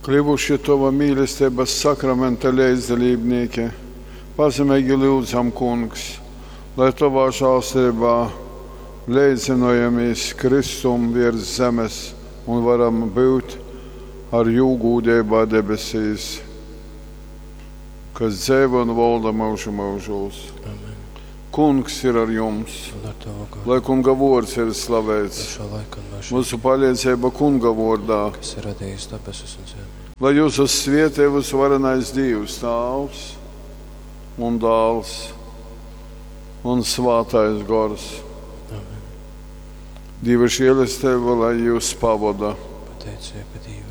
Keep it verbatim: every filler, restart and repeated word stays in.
kļuvuši Tava mīlestības sakramenta līdzdalībnieki, pazemīgi lūdzam, Kungs, lai Tavā žēlstībā līdzinojamies Kristum virs zemes un varam būt ar jūgūdībā debesīs, kas dzīvo un valda mūžu mūžos. Amen. Kungs ir ar jums, lai Kunga vārds ir slavēts. Mūsu palīdzība Kunga vārdā, kas ir radījis debesis un zemi. Lai jūsu svētību varenais Dievs, Tēvs un Dēls un Svētais Gars. Amen. Dieva žēlastība, lai jūs pavada. Pateicība Dievam.